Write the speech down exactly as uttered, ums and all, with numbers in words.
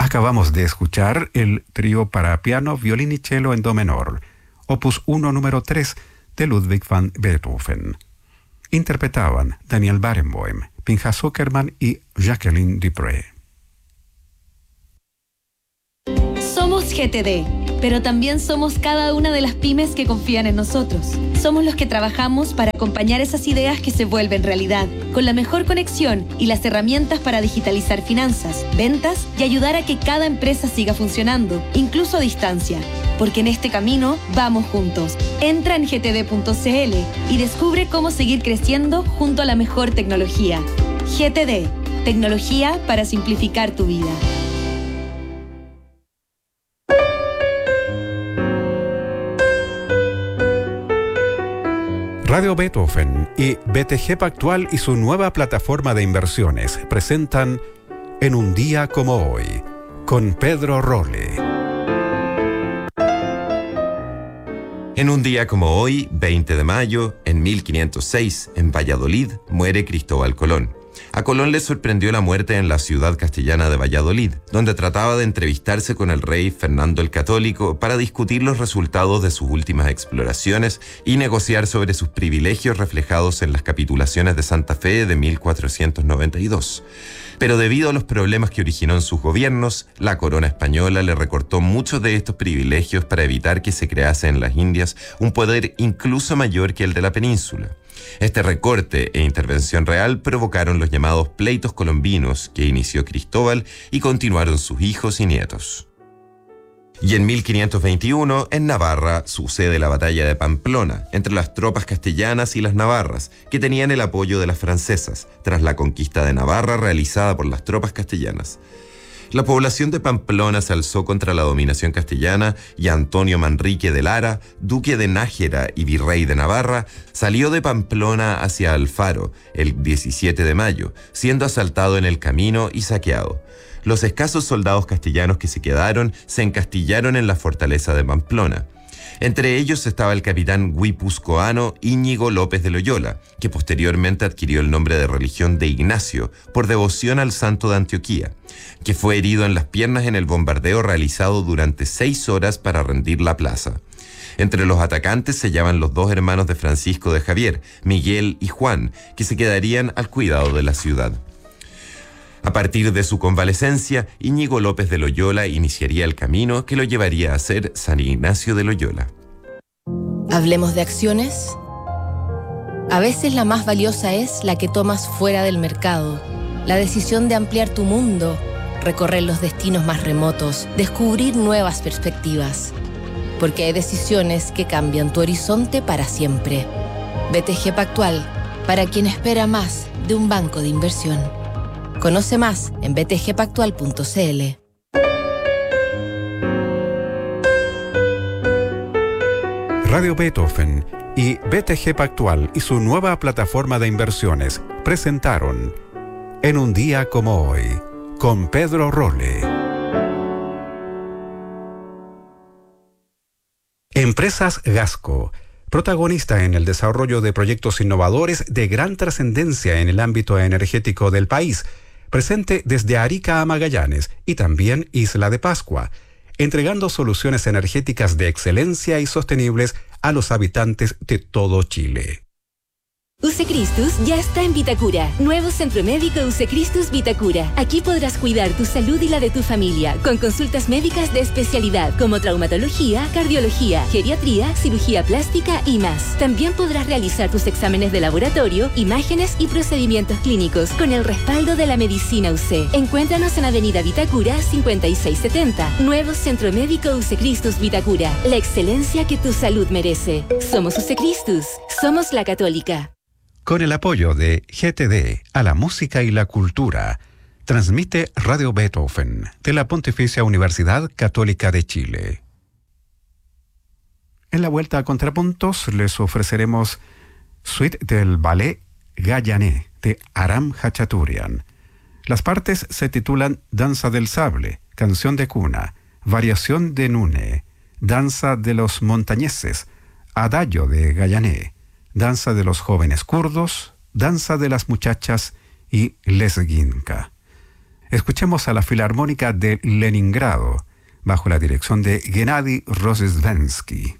Acabamos de escuchar el trío para piano, violín y cello en do menor, opus uno número tres de Ludwig van Beethoven. Interpretaban Daniel Barenboim, Pinchas Zuckerman y Jacqueline Dupré. Somos G T D, pero también somos cada una de las pymes que confían en nosotros. Somos los que trabajamos para acompañar esas ideas que se vuelven realidad, con la mejor conexión y las herramientas para digitalizar finanzas, ventas y ayudar a que cada empresa siga funcionando, incluso a distancia. Porque en este camino vamos juntos. Entra en g t d punto c l y descubre cómo seguir creciendo junto a la mejor tecnología. G T D, tecnología para simplificar tu vida. Radio Beethoven y B T G Pactual y su nueva plataforma de inversiones presentan En un día como hoy, con Pedro Rolle. En un día como hoy, veinte de mayo, en mil quinientos seis, en Valladolid, muere Cristóbal Colón. A Colón le sorprendió la muerte en la ciudad castellana de Valladolid, donde trataba de entrevistarse con el rey Fernando el Católico para discutir los resultados de sus últimas exploraciones y negociar sobre sus privilegios reflejados en las capitulaciones de Santa Fe de mil cuatrocientos noventa y dos. Pero debido a los problemas que originó en sus gobiernos, la corona española le recortó muchos de estos privilegios para evitar que se crease en las Indias un poder incluso mayor que el de la península. Este recorte e intervención real provocaron los llamados pleitos colombinos que inició Cristóbal y continuaron sus hijos y nietos. Y en mil quinientos veintiuno, en Navarra, sucede la batalla de Pamplona, entre las tropas castellanas y las navarras, que tenían el apoyo de las francesas, tras la conquista de Navarra realizada por las tropas castellanas. La población de Pamplona se alzó contra la dominación castellana y Antonio Manrique de Lara, duque de Nájera y virrey de Navarra, salió de Pamplona hacia Alfaro el diecisiete de mayo, siendo asaltado en el camino y saqueado. Los escasos soldados castellanos que se quedaron se encastillaron en la fortaleza de Pamplona. Entre ellos estaba el capitán guipuzcoano Íñigo López de Loyola, que posteriormente adquirió el nombre de religión de Ignacio por devoción al santo de Antioquía, que fue herido en las piernas en el bombardeo realizado durante seis horas para rendir la plaza. Entre los atacantes se hallaban los dos hermanos de Francisco de Javier, Miguel y Juan, que se quedarían al cuidado de la ciudad. A partir de su convalecencia, Íñigo López de Loyola iniciaría el camino que lo llevaría a ser San Ignacio de Loyola. ¿Hablemos de acciones? A veces la más valiosa es la que tomas fuera del mercado. La decisión de ampliar tu mundo, recorrer los destinos más remotos, descubrir nuevas perspectivas. Porque hay decisiones que cambian tu horizonte para siempre. B T G Pactual, para quien espera más de un banco de inversión. Conoce más en b t g pactual punto c l. Radio Beethoven y B T G Pactual y su nueva plataforma de inversiones presentaron En un día como hoy, con Pedro Rolle. Empresas Gasco, protagonista en el desarrollo de proyectos innovadores de gran trascendencia en el ámbito energético del país, presente desde Arica a Magallanes y también Isla de Pascua, entregando soluciones energéticas de excelencia y sostenibles a los habitantes de todo Chile. Usecristus ya está en Vitacura. Nuevo Centro Médico Usecristus Vitacura. Aquí podrás cuidar tu salud y la de tu familia, con consultas médicas de especialidad como traumatología, cardiología, geriatría, cirugía plástica y más. También podrás realizar tus exámenes de laboratorio, imágenes y procedimientos clínicos con el respaldo de la medicina U C. Encuéntranos en Avenida Vitacura cincuenta y seis setenta. Nuevo Centro Médico Usecristus Vitacura. La excelencia que tu salud merece. Somos Usecristus. Somos la Católica. Con el apoyo de G T D a la música y la cultura, transmite Radio Beethoven de la Pontificia Universidad Católica de Chile. En la vuelta a Contrapuntos les ofreceremos suite del ballet Gayané de Aram Hachaturian. Las partes se titulan Danza del Sable, Canción de Cuna, Variación de Nune, Danza de los Montañeses, Adagio de Gayané, Danza de los Jóvenes Kurdos, Danza de las Muchachas y Lesguinka. Escuchemos a la Filarmónica de Leningrado, bajo la dirección de Gennady Rozhestvensky.